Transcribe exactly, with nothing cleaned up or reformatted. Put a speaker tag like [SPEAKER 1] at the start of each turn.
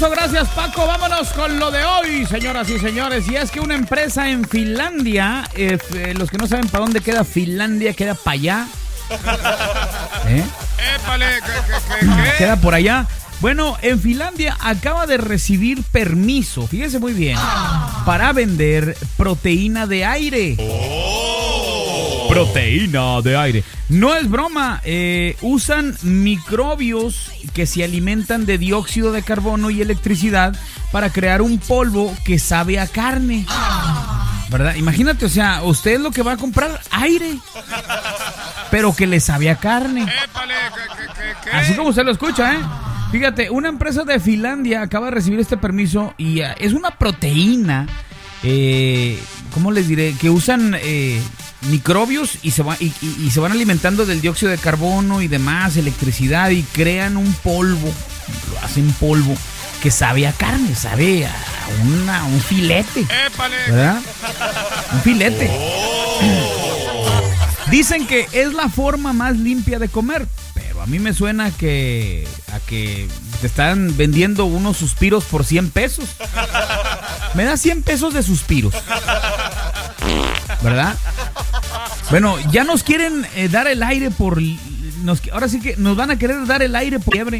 [SPEAKER 1] Eso, gracias, Paco. Vámonos con lo de hoy, señoras y señores. Y es que una empresa en Finlandia, eh, eh, los que no saben para dónde queda Finlandia, queda para allá. ¿Eh?
[SPEAKER 2] Épale, ¿qué, qué, qué?
[SPEAKER 1] Queda por allá. Bueno, en Finlandia acaba de recibir permiso, fíjese muy bien, para vender proteína de aire.
[SPEAKER 2] Oh.
[SPEAKER 1] Proteína de aire. No es broma, eh, usan microbios que se alimentan de dióxido de carbono y electricidad para crear un polvo que sabe a carne. ¿Verdad? Imagínate, o sea, usted lo que va a comprar, aire, pero que le sabe a carne.
[SPEAKER 2] Épale, ¿qué, qué, qué, qué?
[SPEAKER 1] Así como usted lo escucha, ¿eh? Fíjate, una empresa de Finlandia acaba de recibir este permiso y uh, es una proteína, eh, ¿cómo les diré? Que usan eh, microbios y se, va, y, y, y se van alimentando del dióxido de carbono y demás, electricidad, y crean un polvo, lo hacen polvo que sabe a carne, sabe a una, un filete,
[SPEAKER 2] Épale.
[SPEAKER 1] ¿verdad? Un filete.
[SPEAKER 2] Oh.
[SPEAKER 1] Dicen que es la forma más limpia de comer, pero a mí me suena que a que te están vendiendo unos suspiros por cien pesos. Me da cien pesos de suspiros, ¿verdad? Bueno, ya nos quieren eh, dar el aire por... Nos, ahora sí que nos van a querer dar el aire por liebre.